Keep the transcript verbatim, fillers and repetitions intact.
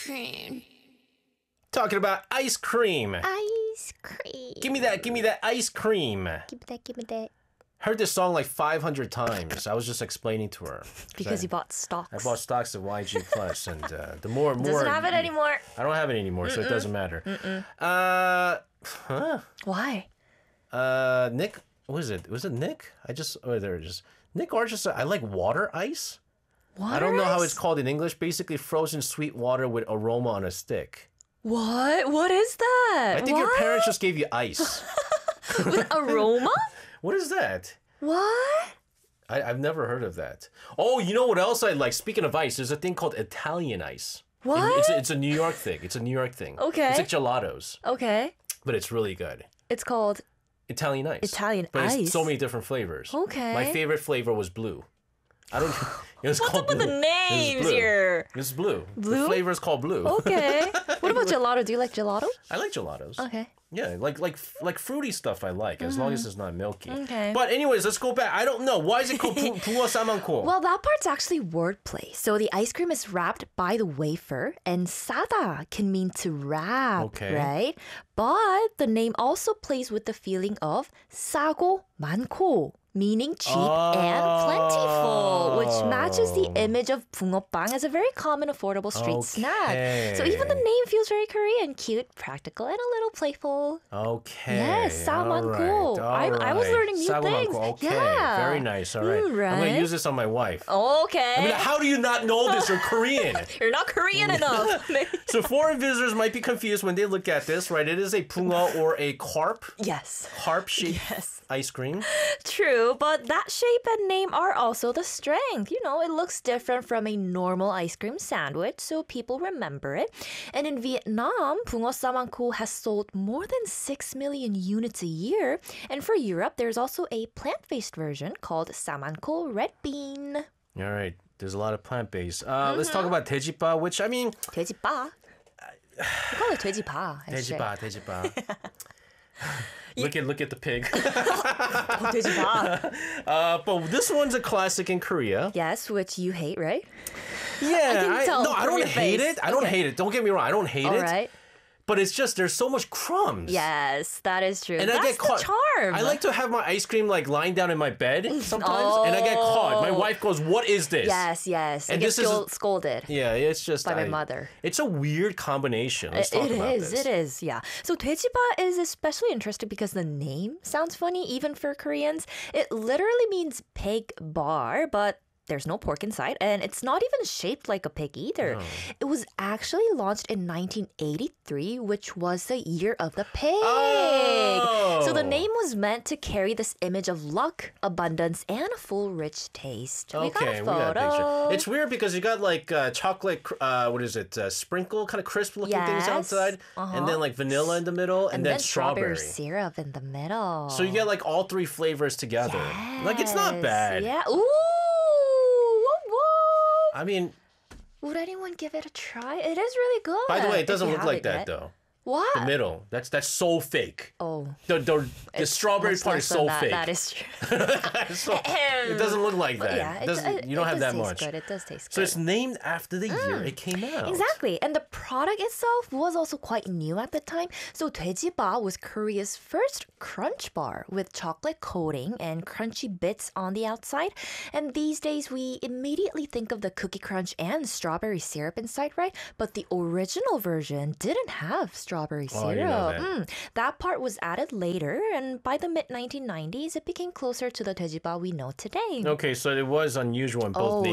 cream. Talking about ice cream. Ice cream. Give me that, give me that ice cream. Give me that, give me that. Heard this song like five hundred times. I was just explaining to her. Because I, you bought stocks. I bought stocks of Y G Plus, and uh, the more and more... Doesn't have it anymore. I don't have it anymore, Mm-mm. so it doesn't matter. Mm-mm. Uh, huh? Why? Uh, Nick, what is it? Was it Nick? I just, oh, there it is. Nick Archer said, I like water ice. Water I don't know ice? how it's called in English. Basically, frozen sweet water with aroma on a stick. What? What is that? I think what? your parents just gave you ice. With aroma? What is that? What? I, I've never heard of that. Oh, you know what else I like? Speaking of ice, there's a thing called Italian ice. What? It's a, it's a New York thing. It's a New York thing. Okay. It's like gelatos, Okay. but it's really good. It's called Italian ice. Italian but ice. It's so many different flavors. Okay. My favorite flavor was blue. I don't. It was What's called up with blue. the This is names blue. here? This is blue. Blue? The flavor is called blue. Okay. What about gelato? Do you like gelato? I like gelatos. Okay. Yeah, like like like fruity stuff I like, as long as it's not milky. Okay. But anyways, let's go back. I don't know. Why is it called 부- 부어 사만코? Well, that part's actually wordplay. So the ice cream is wrapped by the wafer, and 싸다 can mean to wrap, Okay. right? But the name also plays with the feeling of 싸고 많고, meaning cheap and plentiful, which matches the image of 붕어빵 as a very common, affordable street snack. So even the name feels very Korean, cute, practical, and a little playful. Okay. Yes, all 싸만코. right, I- I was all learning new 싸고 things. 많고. Okay, Yeah. very nice. All right. Mm, I'm going right. to use this on my wife. Okay. I mean, how do you not know this? You're Korean. You're not Korean enough. So foreign visitors might be confused when they look at this, right? It is a 붕어 or a carp, Yes. carp-shaped Yes. ice cream. True, but that shape and name are also the strength. You know, it looks different from a normal ice cream sandwich, so people remember it. And in Vietnam, 붕어 싸만코 has sold more than six million units a year. And for Europe, there's also a plant-based version called 싸만코 red bean. All right. There's a lot of plant-based. Uh, Let's talk about 돼지바, which, I mean... 돼지바. We call it 돼지바. actually. 돼지바, 돼지바. Look at look at the pig. Oh, 돼지바. Uh, but this one's a classic in Korea. Yes, which you hate, right? Yeah, can tell no, I from don't your hate face. it. I don't Okay. hate it. Don't get me wrong. I don't hate All it. right. But it's just there's so much crumbs. Yes, that is true. And That's I get caught. the charm. I like to have my ice cream like lying down in my bed sometimes, and I get caught. My wife goes, "What is this?" Yes, yes. And And get this is- scold- scolded. Yeah, it's just By my I- mother. It's a weird combination. Let's It talk about is, this. it is, yeah. So 돼지바 is especially interesting because the name sounds funny even for Koreans. It literally means pig bar, but there's no pork inside, and it's not even shaped like a pig either. It was actually launched in nineteen eighty-three, which was the year of the pig. Oh. So the name was meant to carry this image of luck, abundance, and a full, rich taste. We got Okay, a we got a photo. picture. It's weird because you got like uh, chocolate, cr- uh, what is it, uh, sprinkle, kind of crisp looking things Yes. outside, Uh-huh. and then like vanilla in the middle, and, and then, then strawberry strawberry. syrup in the middle. So you get like all three flavors together. Like it's not Yes. bad. Yeah. Ooh. Whoa, whoa. I mean, Would anyone give it a try? It is really good. by the way, it if doesn't you look like haven't that yet. though. What? The middle. That's that's so fake. Oh. The the, the It's strawberry much part less is than so that. fake. That is true. So, it doesn't look like that. yeah, It it, doesn't- it- you don't it have does that taste much. Good. It does taste So good. it's named after the year it came out. Exactly. And the product itself was also quite new at the time. So 돼지바 was Korea's first crunch bar with chocolate coating and crunchy bits on the outside. And these days we immediately think of the cookie crunch and strawberry syrup inside, right? But the original version didn't have strawberry Oh, syrup. you know that. Mm, that part was added later, and by the mid nineteen nineties it became closer to the 돼지바 we know today. Okay, so it was unusual in both Oh,